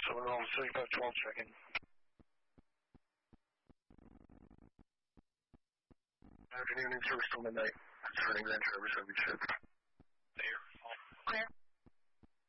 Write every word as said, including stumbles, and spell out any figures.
seven Alpha thirty-five twelve, check-in. Afternoon in service till midnight. Concerning Grand Traverse, every ship. There. Clear.